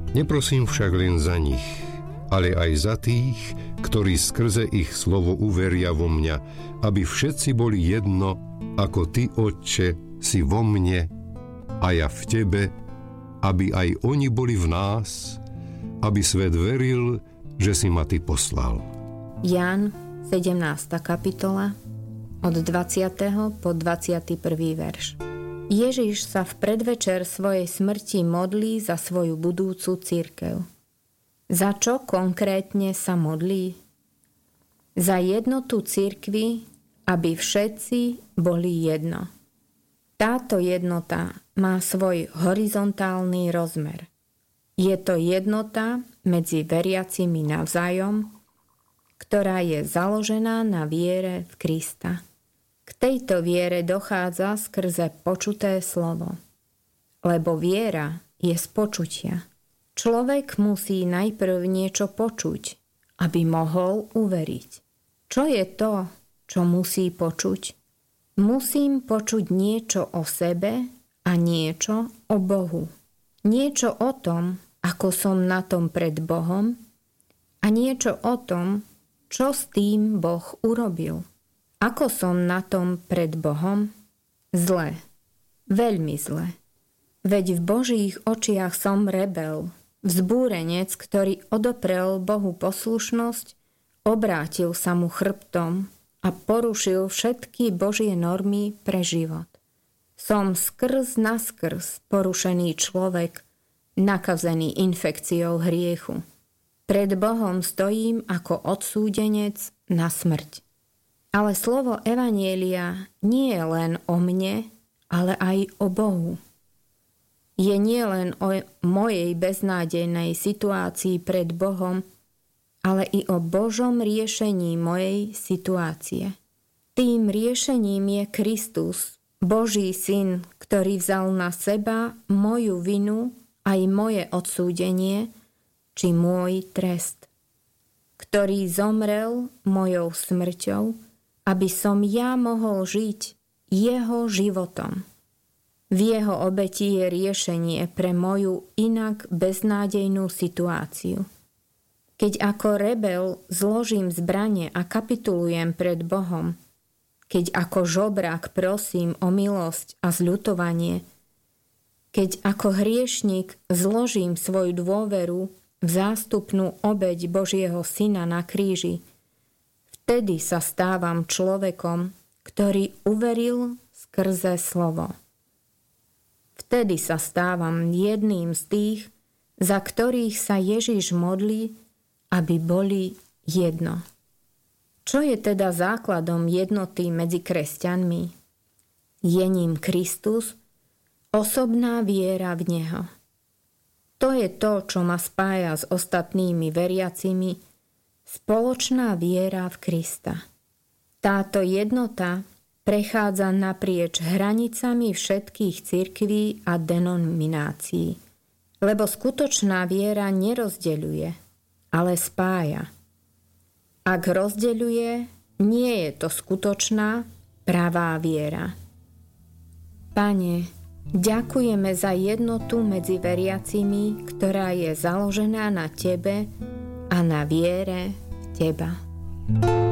Neprosím však len za nich, ale aj za tých, ktorí skrze ich slovo uveria vo mňa, aby všetci boli jedno, ako Ty, Otče, si vo mne a ja v Tebe, aby aj oni boli v nás, aby svet veril, že si ma Ty poslal. Ján, 17. kapitola, od 20. po 21. verš. Ježiš sa v predvečer svojej smrti modlí za svoju budúcu cirkev. Za čo konkrétne sa modlí? Za jednotu cirkvi, aby všetci boli jedno. Táto jednota má svoj horizontálny rozmer. Je to jednota medzi veriacimi navzájom, ktorá je založená na viere v Krista. K tejto viere dochádza skrze počuté slovo. Lebo viera je z počutia. Človek musí najprv niečo počuť, aby mohol uveriť. Čo je to, čo musí počuť? Musím počuť niečo o sebe a niečo o Bohu. Niečo o tom, ako som na tom pred Bohom a niečo o tom, čo s tým Boh urobil. Ako som na tom pred Bohom? Zle. Veľmi zle. Veď v Božích očiach som rebel, vzbúrenec, ktorý odoprel Bohu poslušnosť, obrátil sa mu chrbtom a porušil všetky Božie normy pre život. Som skrz naskrz porušený človek, nakazený infekciou hriechu. Pred Bohom stojím ako odsúdenec na smrť. Ale slovo evanjelia nie je len o mne, ale aj o Bohu. Je nie len o mojej beznádejnej situácii pred Bohom, ale i o Božom riešení mojej situácie. Tým riešením je Kristus, Boží syn, ktorý vzal na seba moju vinu aj moje odsúdenie, či môj trest, ktorý zomrel mojou smrťou, aby som ja mohol žiť jeho životom. V jeho obeti je riešenie pre moju inak beznádejnú situáciu. Keď ako rebel zložím zbrane a kapitulujem pred Bohom, keď ako žobrák prosím o milosť a zľutovanie, keď ako hriešnik zložím svoju dôveru v zástupnú obeť Božieho Syna na kríži, vtedy sa stávam človekom, ktorý uveril skrze slovo. Vtedy sa stávam jedným z tých, za ktorých sa Ježiš modlí, aby boli jedno. Čo je teda základom jednoty medzi kresťanmi? Je ním Kristus, osobná viera v Neho. To je to, čo ma spája s ostatnými veriacimi, spoločná viera v Krista. Táto jednota prechádza naprieč hranicami všetkých cirkví a denominácií, lebo skutočná viera nerozdeľuje, ale spája. Ak rozdeľuje, nie je to skutočná, pravá viera. Pane, ďakujeme za jednotu medzi veriacimi, ktorá je založená na Tebe a na viere v Teba.